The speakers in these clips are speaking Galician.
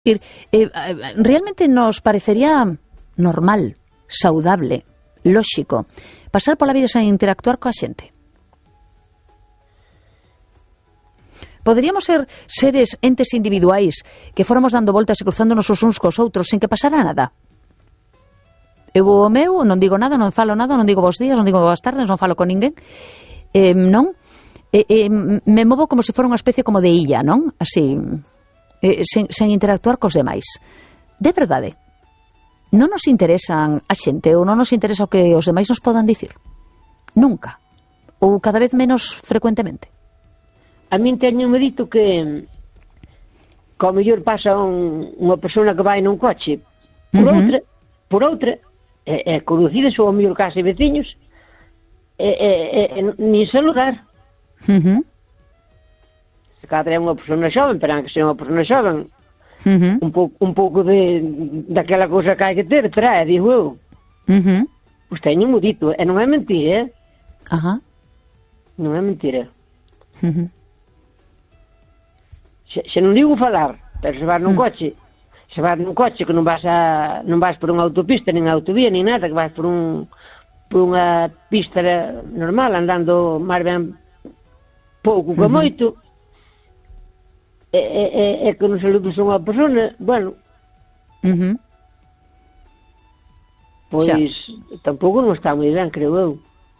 Realmente nos parecería normal, saudable, lóxico pasar pola vida sen interactuar coa xente. Poderíamos ser seres, entes individuais que fóramos dando voltas e cruzándonos os uns cos outros sen que pasara nada. Eu o meu, non digo nada, non falo nada, non digo bons días, non digo boas tardes, non falo con ninguén, non? Me movo como se fora unha especie como de illa, non? Así, sen interactuar cos demais. De verdade, non nos interesan a xente ou non nos interesa o que os demais nos podan dicir. Nunca. Ou cada vez menos frecuentemente. A min teño dito que ao mellor pasa unha persona que vai nun coche por outra conocidas ou ao mellor case veciños nin saludar. Se cada é unha persona xoven, pero que sea unha persona xoven, un pouco daquela cousa que hai que ter, trae, digo eu. Pois teño mo dito, e non é mentira, non é mentira. Se non digo falar, pero se vas nun coche, que non vas por unha autopista, nin autovía, nin nada, que vas por unha pista normal, andando máis ben pouco que moito, e que non saludas a unha persona, bueno, pois tampouco non está moi ben, creo eu.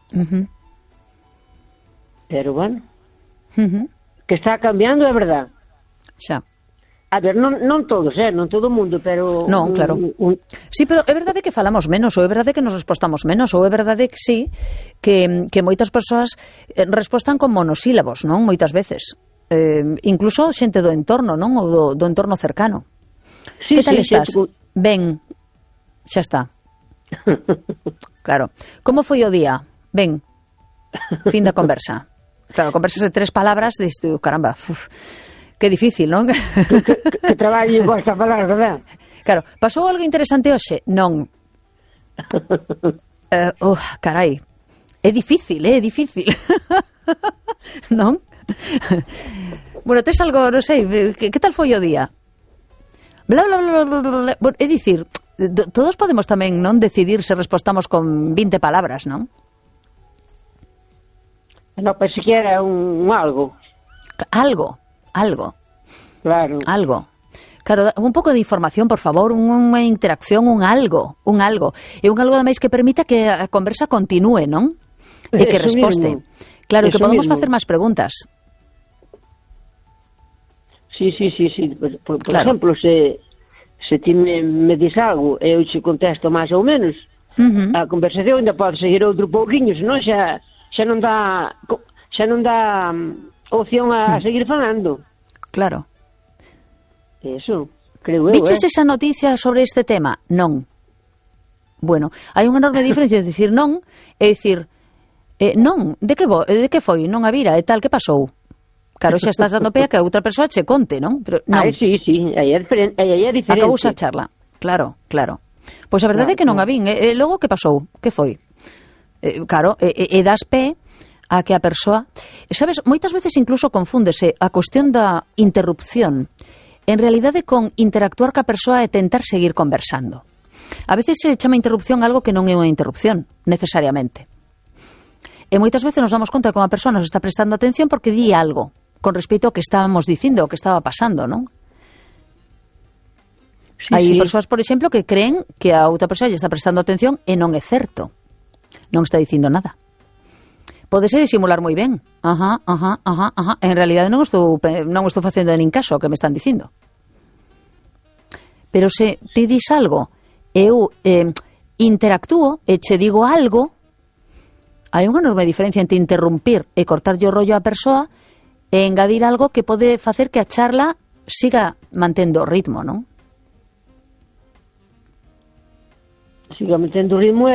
Pero bueno, que está cambiando, é verdad. Xa. A ver, non todos, non todo o mundo, pero... Non, claro. Sí, pero é verdade que falamos menos, ou é verdade que nos respostamos menos, ou é verdade que sí, que moitas persoas respostan con monosílabos, non? Moitas veces. Incluso xente do entorno, non? Ou do entorno cercano. Sí, que tal estás? Sí. Ben, xa está. Claro. Como foi o día? Ben. Fin da conversa. Claro, conversas de 3 palabras, dices, caramba, que difícil, non? Que traballo gosta falar, verdad? Claro, pasou algo interesante hoxe? Non. Carai, é difícil, é difícil. Non? Bueno, tes algo, non sei, que tal foi o día? Bla, bla, bla, bla, bla, bla. É dicir, todos podemos tamén, non, decidir se respostamos con 20 palabras, non? Non, pero siquiera un algo. Algo. Claro. Algo. Claro, un pouco de información, por favor, unha interacción, un algo. E un algo ademais que permita que a conversa continúe, non? E que resposte. Mismo. Claro, Eso que podemos mismo. facer máis preguntas. Sí. Por exemplo, se ti me dis algo e eu te contesto máis ou menos, a conversación ainda pode seguir outro pouquiño, senón xa non dá opción a seguir falando. Claro. Eso, creo eu, Viches esa noticia sobre este tema? Non. Bueno, hai unha enorme diferencia de dicir non e dicir non, de que foi? Non a vira, e tal, que pasou? Claro, xa estás dando pé a que a outra persoa che conte, non? Pero non. Sí, aí é diferente. Acabou a charla. Claro. Pois a verdade é que non a vin. E logo, que pasou? Que foi? Claro, e das pé a que a persoa... Sabes, moitas veces incluso confúndese a cuestión da interrupción en realidade con interactuar ca persoa e tentar seguir conversando. A veces se chama interrupción algo que non é unha interrupción, necesariamente. E moitas veces nos damos conta que unha persoa nos está prestando atención porque di algo con respecto ao que estábamos dicindo, o que estaba pasando, non? Sí, Hai persoas, por exemplo, que creen que a outra persoa lle está prestando atención e non é certo. Non está dicindo nada. Pódese disimular moi ben. En realidade non estou facendo nin caso ao que me están dicindo. Pero se ti dis algo, eu interactúo e che digo algo, hai unha enorme diferencia entre interrumpir e cortarlle o rollo á persoa e engadir algo que pode facer que a charla siga mantendo o ritmo, non? Siga mantendo o ritmo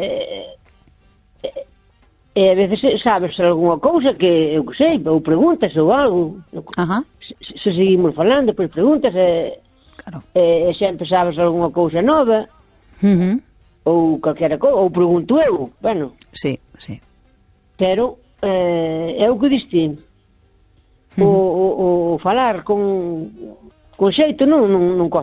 e a veces sabes algunha cousa que eu sei, ou preguntas ou algo. Se seguimos falando, pois preguntas claro. E sempre sabes algunha cousa nova ou calquera cousa, ou pregunto eu, bueno. Sí. Pero é o que diste. O falar con con xeito non